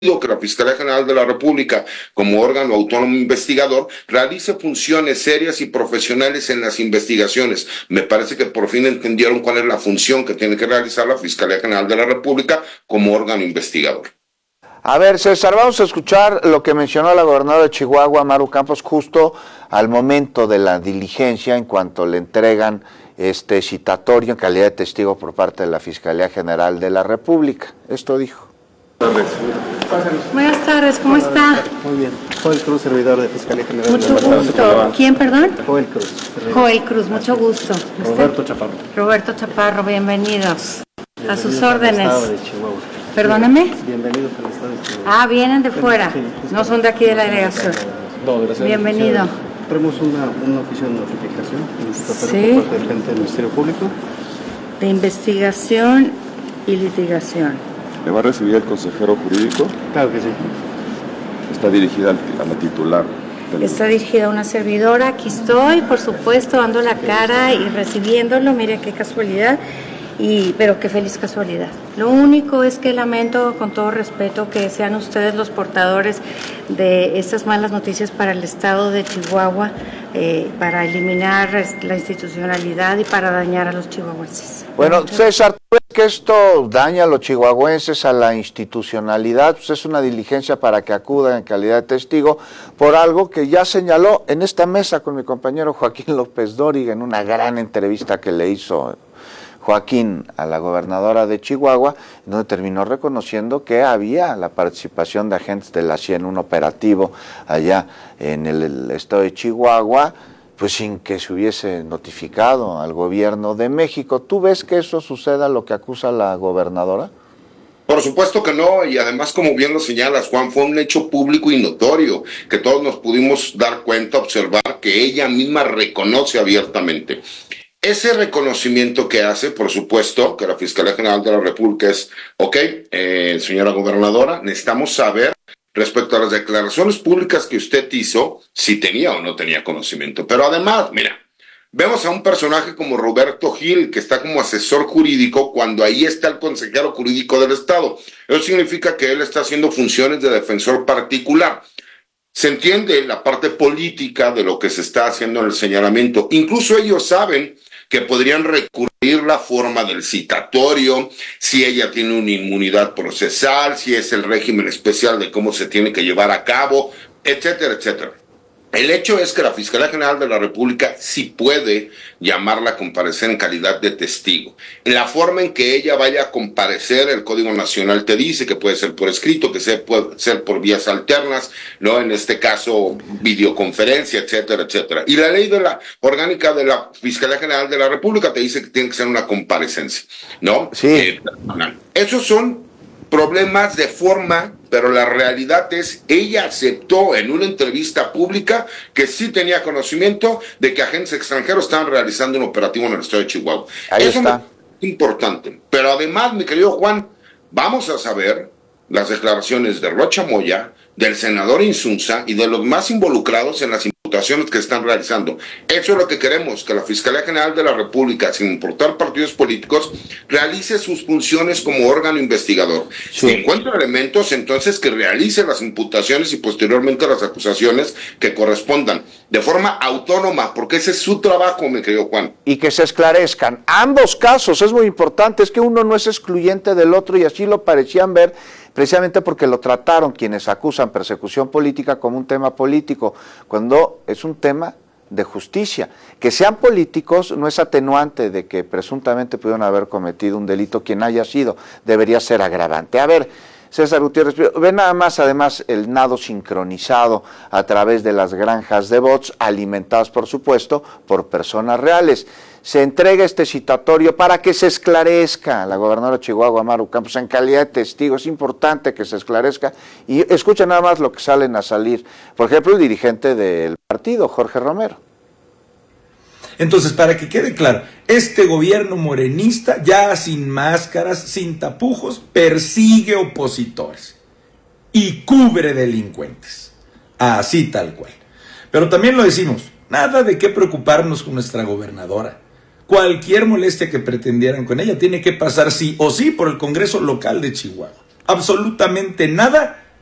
que la Fiscalía General de la República, como órgano autónomo investigador, realice funciones serias y profesionales en las investigaciones. Me parece que por fin entendieron cuál es la función que tiene que realizar la Fiscalía General de la República como órgano investigador. A ver, César, vamos a escuchar lo que mencionó la gobernadora de Chihuahua, Maru Campos, justo al momento de la diligencia en cuanto le entregan este citatorio en calidad de testigo por parte de la Fiscalía General de la República. Esto dijo. Buenas tardes, ¿cómo está? Muy bien. Joel Cruz, servidor de Fiscalía General. Mucho gusto. ¿Quién, perdón? Joel Cruz. Joel Cruz, mucho gusto. Roberto Chaparro. Roberto Chaparro, bienvenidos. A sus órdenes. Al estado de Chihuahua. Perdóname. Bienvenidos al estado de Chihuahua. Ah, vienen de fuera. No son de aquí de la delegación. No, gracias. Bienvenido. Tenemos un oficio de notificación Sí. por parte del frente del Ministerio Público. De investigación y litigación. ¿Le va a recibir el consejero jurídico? Claro que sí. Está dirigida a la titular. Está dirigida a una servidora. Aquí estoy, por supuesto, dando la cara y recibiéndolo. Mire qué casualidad. Pero qué feliz casualidad. Lo único es que lamento, con todo respeto, que sean ustedes los portadores de estas malas noticias para el estado de Chihuahua, para eliminar la institucionalidad y para dañar a los chihuahuenses. Bueno, César, ¿tú ves que esto daña a los chihuahuenses, a la institucionalidad? Pues es una diligencia para que acudan en calidad de testigo por algo que ya señaló en esta mesa con mi compañero Joaquín López Dóriga en una gran entrevista que le hizo Joaquín a la gobernadora de Chihuahua, donde terminó reconociendo que había la participación de agentes de la CIA en un operativo allá en el estado de Chihuahua, pues sin que se hubiese notificado al gobierno de México. ¿Tú ves que eso suceda, lo que acusa la gobernadora? Por supuesto que no, y además, como bien lo señalas, Juan, fue un hecho público y notorio, que todos nos pudimos dar cuenta, observar, que ella misma reconoce abiertamente. Ese reconocimiento que hace, por supuesto, que la Fiscalía General de la República es, señora gobernadora, necesitamos saber respecto a las declaraciones públicas que usted hizo, si tenía o no tenía conocimiento. Pero además, mira, vemos a un personaje como Roberto Gil, que está como asesor jurídico, cuando ahí está el consejero jurídico del Estado. Eso significa que él está haciendo funciones de defensor particular. Se entiende la parte política de lo que se está haciendo en el señalamiento. Incluso ellos saben que podrían recurrir la forma del citatorio, si ella tiene una inmunidad procesal, si es el régimen especial de cómo se tiene que llevar a cabo, etcétera, etcétera. El hecho es que la Fiscalía General de la República sí puede llamarla a comparecer en calidad de testigo. En la forma en que ella vaya a comparecer, el Código Nacional te dice que puede ser por escrito, que puede ser por vías alternas, ¿no? En este caso, videoconferencia, etcétera, etcétera. Y la ley de la orgánica de la Fiscalía General de la República te dice que tiene que ser una comparecencia, ¿no? Sí. Esos son problemas de forma, pero la realidad es, ella aceptó en una entrevista pública que sí tenía conocimiento de que agentes extranjeros estaban realizando un operativo en el estado de Chihuahua. Ahí Eso está. es importante. Pero además, mi querido Juan, vamos a saber las declaraciones de Rocha Moya, del senador Insunza y de los más involucrados en las imputaciones que están realizando. Eso es lo que queremos, que la Fiscalía General de la República, sin importar partidos políticos, realice sus funciones como órgano investigador. Sí. Si encuentra elementos, entonces que realice las imputaciones y posteriormente las acusaciones que correspondan, de forma autónoma, porque ese es su trabajo, mi querido Juan. Y que se esclarezcan. Ambos casos, es muy importante, es que uno no es excluyente del otro y así lo parecían ver, precisamente porque lo trataron quienes acusan persecución política como un tema político, cuando es un tema de justicia. Que sean políticos no es atenuante de que presuntamente pudieron haber cometido un delito quien haya sido, debería ser agravante. A ver, César Gutiérrez, ve nada más además el nado sincronizado a través de las granjas de bots, alimentadas por supuesto por personas reales. Se entrega este citatorio para que se esclarezca. La gobernadora de Chihuahua, Maru Campos, en calidad de testigo, es importante que se esclarezca. Y escucha nada más lo que salen a salir. Por ejemplo, el dirigente del partido, Jorge Romero. Entonces, para que quede claro, este gobierno morenista, ya sin máscaras, sin tapujos, persigue opositores y cubre delincuentes. Así tal cual. Pero también lo decimos, nada de qué preocuparnos con nuestra gobernadora. Cualquier molestia que pretendieran con ella tiene que pasar sí o sí por el Congreso local de Chihuahua. Absolutamente nada